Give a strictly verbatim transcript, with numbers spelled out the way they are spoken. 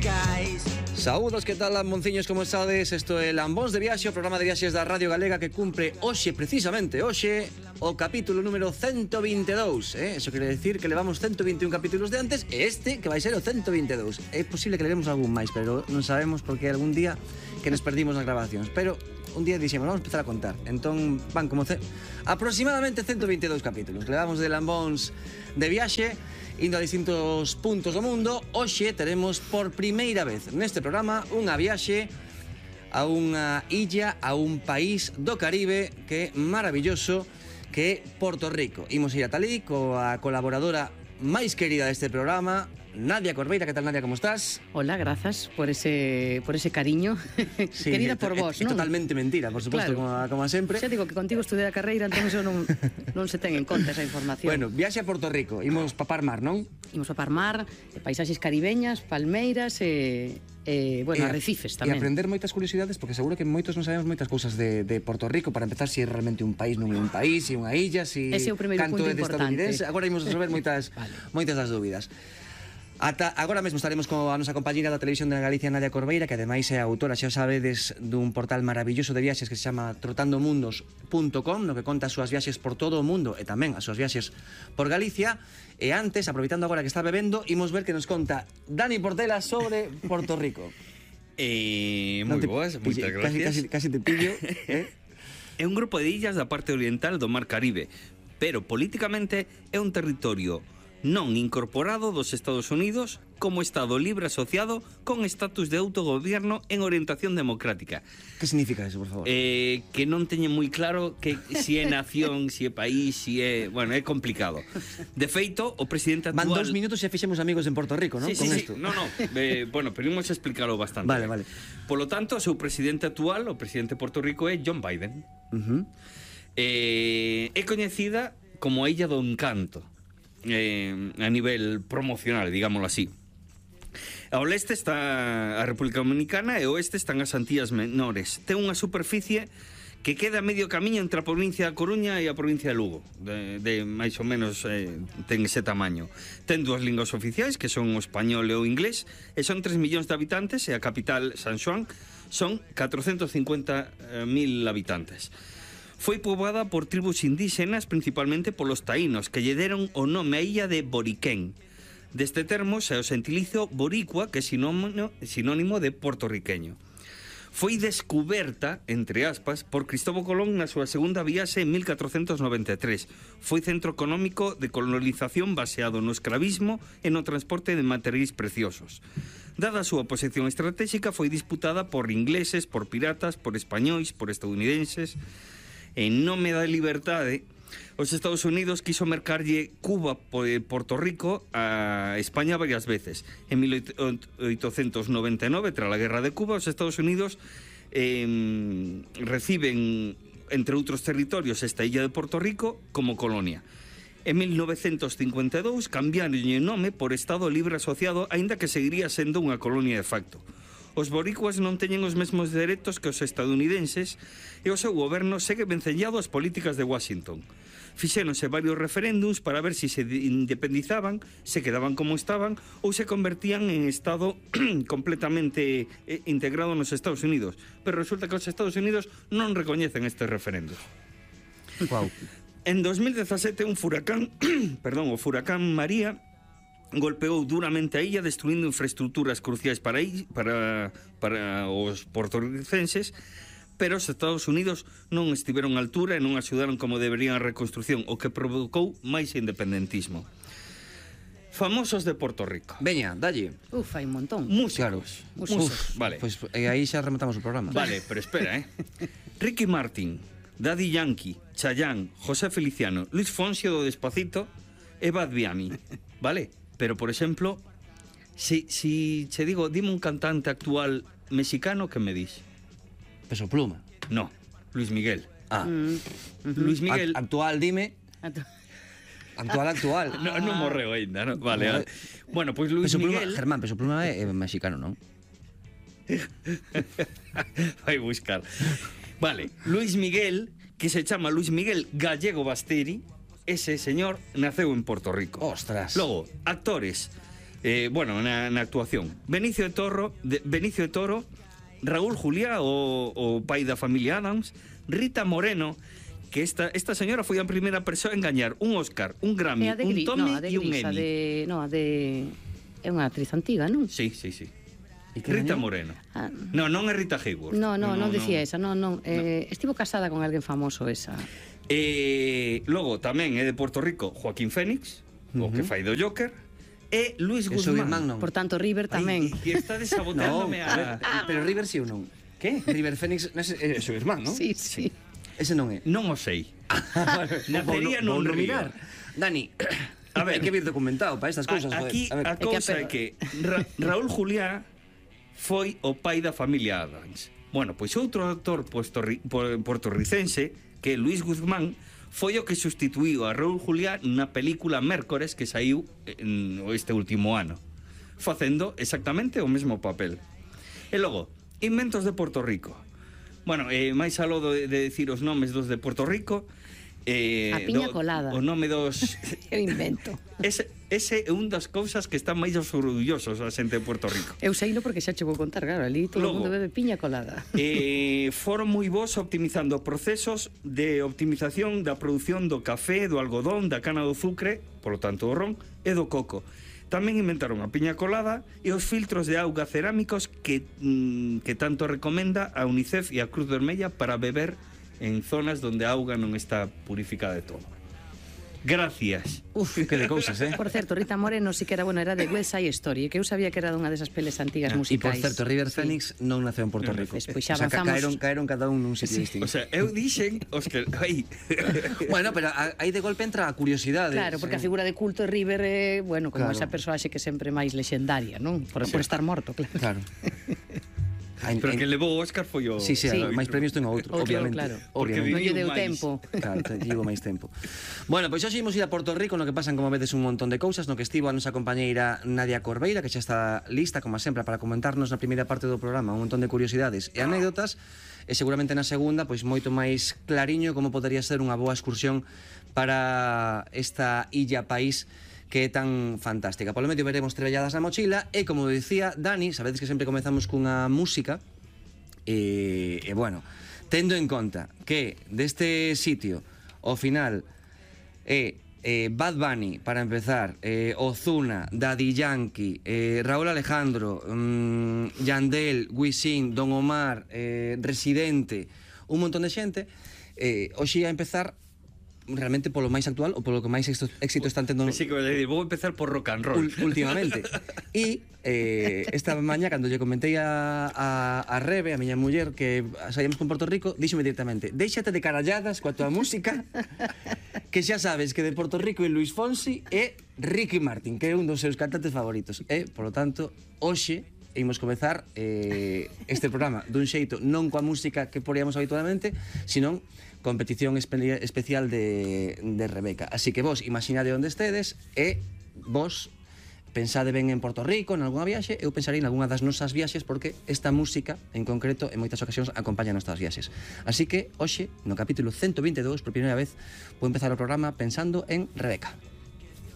Saúdos, que tal, lambonciños, como estades? Isto é Lambóns de Viaxe, o programa de viaxes da Radio Galega que cumpre hoxe, precisamente hoxe, o capítulo número ciento veintidós, eh? Eso quere decir que levamos ciento veintiún capítulos de antes e este que vai ser o ciento veintidós. É posible que levemos algún máis, pero non sabemos porque algún día que nos perdimos nas grabacións, pero un día dixemos, vamos a empezar a contar. Entón van como ce... aproximadamente ciento veintidós capítulos que levamos de Lambóns de Viaxe, indo a distintos puntos do mundo. Hoxe teremos por primeira vez neste programa unha viaxe a unha illa, a un país do Caribe que é maravilloso, que é Porto Rico. Imos ir a talí coa colaboradora máis querida deste programa, Nadia Corveira. Que tal, Nadia, como estás? Hola, grazas por ese por ese cariño. Sí, querida por vos, non? É non? totalmente mentira, por suposto, claro. como, como sempre. Xa digo que contigo estudei a carreira, entón eso non, non se ten en conta esa información. Bueno, viaxe a Porto Rico, imos papar mar, non? Imos papar mar, paisaxes caribeñas, palmeiras e... Eh, bueno, e, arrecifes tamén. E aprender moitas curiosidades, porque seguro que moitos non sabemos moitas cousas de, de Porto Rico. Para empezar, se si é realmente un país, non é un país, se si é unha illa, se si ese é o primeiro punto importante. Agora imos resolver moitas, vale. moitas das dúbidas. Ata agora mesmo estaremos con a nosa compañera da Televisión de Galicia, Nadia Corveira, que ademais é autora, xa sabedes, dun portal maravilloso de viaxes que se chama trotando mundos punto com, no que conta as súas viaxes por todo o mundo e tamén as súas viaxes por Galicia. E antes, aproveitando agora que está bebendo, imos ver que nos conta Dani Portela sobre Porto Rico. Eh, moi boas, moitas Casi, gracias. casi, casi te pillo, eh? É un grupo de illas da parte oriental do Mar Caribe, pero políticamente é un territorio non incorporado dos Estados Unidos como Estado libre asociado con estatus de autogobierno en orientación democrática. Que significa eso, por favor? Eh, que non teñen moi claro que si é nación, si é país, si é... Bueno, é complicado. De feito, o presidente actual... Van dos minutos e fixemos amigos en Porto Rico, non? Sí, Con sí, esto. sí. No, no. Eh, bueno, pero imos explicarlo bastante. Vale, vale. Polo tanto, o seu presidente actual, o presidente de Porto Rico, é John Biden. Uh-huh. eh, é coñecida como a Illa do Encanto. Eh, a nivel promocional, digámoslo así. Ao leste está a República Dominicana e ao oeste están as Antillas Menores. Ten unha superficie que queda a medio camiño entre a provincia da Coruña e a provincia de Lugo, de, de máis ou menos eh, ten ese tamaño. Ten dúas linguas oficiais, que son o español e o inglés, e son tres millóns de habitantes, e a capital, San Xoán, son catrocentos cincuenta mil habitantes. Foi poboada por tribus indígenas, principalmente polos taínos, que lle deron o nome a illa de Boriquén. Deste termo se o xentilizo boricua, que é sinónimo, sinónimo de portorriqueño. Foi descuberta, entre aspas, por Cristóbal Colón na súa segunda viaxe en mil catrocentos noventa e tres. Foi centro económico de colonización baseado no escravismo e no transporte de materiais preciosos. Dada a súa posición estratégica, foi disputada por ingleses, por piratas, por españois, por estadounidenses. En nome da liberdade, os Estados Unidos quiso mercarlle Cuba por Porto Rico a España varias veces. En mil oitocentos noventa e nove, tras a Guerra de Cuba, os Estados Unidos eh, reciben, entre outros territorios, esta illa de Porto Rico como colonia. En mil novecentos cincuenta e dous cambiaron o nome por Estado Libre Asociado, aínda que seguiría sendo unha colonia de facto. Os boricuas non teñen os mesmos dereitos que os estadounidenses e o seu goberno segue vencellado ás políticas de Washington. Fixéronse varios referéndums para ver se si se independizaban, se quedaban como estaban ou se convertían en Estado completamente integrado nos Estados Unidos. Pero resulta que os Estados Unidos non recoñecen estes referéndums. Wow. En dos mil dezasete un furacán, perdón, o furacán María golpeou duramente a illa, destruindo infraestructuras cruciais para, para, para os portorricenses, pero os Estados Unidos non estiveron á altura e non axudaron como deberían a reconstrucción, o que provocou máis independentismo. Famosos de Porto Rico. Veña, dalle. Uf, hai un montón. Músicos. Claro. Músicos. Uf, vale. Pois pues, eh, aí xa rematamos o programa. Vale, pero espera, eh. Ricky Martin, Daddy Yankee, Chayanne, José Feliciano, Luis Fonsi do Despacito e Bad Bunny, vale? Pero, por exemplo, si, si che digo, dime un cantante actual mexicano, que me dis? Peso Pluma. No, Luis Miguel. Ah. Mm, uh-huh. Luis Miguel... A actual, dime. Actu- Actual, actual. No, non morreu ainda, no? Vale, vale. Bueno, pois pues Luis Peso Miguel... Pluma, Germán, Peso Pluma é, é mexicano, non? Vai buscar. Vale, Luis Miguel, que se chama Luis Miguel Gallego Basteri, ese señor naceu en Porto Rico. Ostras. Logo, actores: Eh, bueno, na, na actuación. Benicio de Toro, de, Benicio de Toro, Raúl Juliá, o, o pai da familia Adams, Rita Moreno, que esta, esta señora foi a primeira persoa en gañar un Oscar, un Grammy, un Gris, Tony no, e un Gris, Emmy. De, no, a de... É unha actriz antiga, non? Sí, sí, sí. gañou? Rita Moreno. Ah. No, non é Rita Hayworth. No, no, non no, decía esa, non, non. Eh, estivo casada con alguén famoso esa. Eh, logo tamén é de Puerto Rico Joaquín Fénix, uh -huh. o que fai do Joker, e Luis Eso é Guzmán. irmán, non? Por tanto, River tamén. Ai, que está desabotándome No, a... a... pero River sí ou non? Que? River Fénix, é o seu irmán, non? Sí, sí. Ese non é. Non o sei. Nacería Vou nun no río. mirar. Dani, A ver. hai que vir documentado para estas cousas, A- Aquí joder. A ver. a cousa É é que que Ra Raúl Juliá foi o pai da familia Adams. Bueno, pois outro actor puestorri- pu- puertorricense, que é Luis Guzmán, foi o que sustituíu a Raúl Juliá na película Mércores que saiu en este último ano, facendo exactamente o mesmo papel. E logo, inventos de Puerto Rico. Bueno, eh, máis aló de, de decir os nomes dos de Puerto Rico, eh, A piña do- colada. o nome dos... Eu invento. Ese, ese é un das cousas que están máis orgullosos a xente de Puerto Rico. Eu sei no porque xa che vou contar, claro, ali todo o Logo. mundo bebe piña colada. Eh, foron moi bons optimizando procesos de optimización da produción do café, do algodón, da cana do azucre, polo tanto do ron, e do coco. Tamén inventaron a piña colada e os filtros de auga cerámicos que, mm, que tanto recomenda a UNICEF e a Cruz Vermella para beber en zonas donde a auga non está purificada de todo. Gracias. Uf, que de cousas, eh? Por certo, Rita Moreno sí que era, bueno, era de West Side Story, que eu sabía que era dunha desas peles antigas E por musicais. certo, River Sí. Fénix non naceu en Puerto Non Rico. naceu. Despois xa O sea, ca- avanzamos. caeron, caeron cada un nun sitio distinto. O sea, eu dixen os que... Ai. Bueno, pero a- aí de golpe entra a curiosidade. Claro, porque a sí. figura de culto de River é, bueno, como Claro. esa persoaxe que sempre máis lexendaria, non? Por, por estar morto, claro. Claro. Ai, Pero ai, que levou o Óscar foi o... Sí, sí, Sí. máis premios ten outro, Outro, obviamente. claro. Porque obviamente. Non lle deu máis. tempo. Claro, te digo máis tempo. Bueno, pois hoxe imos ir a Porto Rico, no que pasan, como vedes, un montón de cousas, no que estivo a nosa compañeira Nadia Corbeira, que xa está lista, como sempre, para comentarnos na primeira parte do programa un montón de curiosidades e anécdotas, e seguramente na segunda, pois moito máis clariño como podería ser unha boa excursión para esta illa país que é tan fantástica. Polo medio veremos Trebelladas na mochila e, como dicía Dani, sabedes que sempre comezamos cunha música e, e bueno, tendo en conta que deste sitio ao final é eh, Bad Bunny, para empezar, eh, Ozuna, Daddy Yankee, eh, Raúl Alejandro, mm, Yandel, Wisin, Don Omar, eh, Residente, un montón de xente, eh, hoxe ia empezar realmente polo máis actual ou polo que máis éxito, éxito están tendo Así que vou empezar por rock and roll. ul- últimamente. E eh, esta mañá, cando lle comentei a, a, a Rebe, a miña muller, que saíamos con Puerto Rico, díxome directamente: déxate de caralladas coa tua música, que xa sabes que de Puerto Rico é Luis Fonsi e Ricky Martin, que é un dos seus cantantes favoritos. E, por lo tanto, hoxe imos comezar eh, este programa dun xeito non coa música que poríamos habitualmente, senón competición espe especial de, de Rebeca. Así que vos imaginade onde estedes e vos pensade ben en Porto Rico, en algunha viaxe, eu pensarei en algunha das nosas viaxes, porque esta música, en concreto, en moitas ocasións acompaña nosas viaxes. Así que, hoxe, no capítulo ciento veintidós, por primeira vez, vou empezar o programa pensando en Rebeca.